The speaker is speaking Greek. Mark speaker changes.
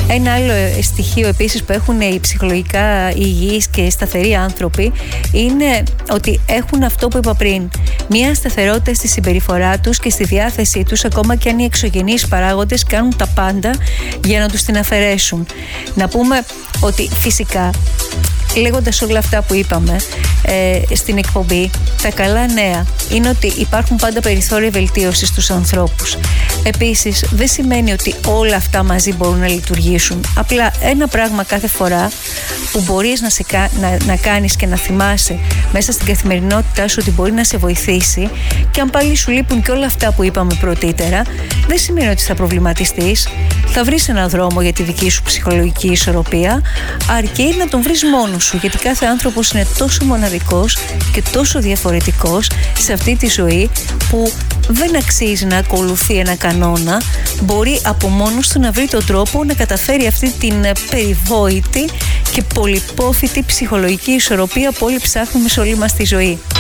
Speaker 1: Ένα άλλο στοιχείο επίσης που έχουν οι ψυχολογικά υγιείς και σταθεροί άνθρωποι είναι ότι έχουν αυτό που είπα πριν, μια σταθερότητα στη συμπεριφορά τους και στη διάθεσή τους, ακόμα και αν οι εξωγενείς παράγοντες κάνουν τα πάντα για να τους την αφαιρέσουν. Να πούμε ότι φυσικά, λέγοντας όλα αυτά που είπαμε στην εκπομπή, τα καλά νέα είναι ότι υπάρχουν πάντα περιθώρια βελτίωσης στους ανθρώπους. Επίσης, δεν σημαίνει ότι όλα αυτά μαζί μπορούν να λειτουργήσουν. Απλά ένα πράγμα κάθε φορά που μπορείς να κάνεις και να θυμάσαι μέσα στην καθημερινότητά σου ότι μπορεί να σε βοηθήσει, και αν πάλι σου λείπουν και όλα αυτά που είπαμε πρωτήτερα, δεν σημαίνει ότι θα προβληματιστείς. Θα βρεις έναν δρόμο για τη δική σου ψυχολογική ισορροπία, αρκεί να τον βρεις μόνος σου, γιατί κάθε άνθρωπος είναι τόσο μοναδικός και τόσο διαφορετικός σε αυτή τη ζωή, που δεν αξίζει να ακολουθεί ένα κανόνα. Μπορεί από μόνος του να βρει τον τρόπο να καταφέρει αυτή την περιβόητη και πολυπόφητη ψυχολογική ισορροπία που όλοι ψάχνουμε σε όλη μας τη ζωή.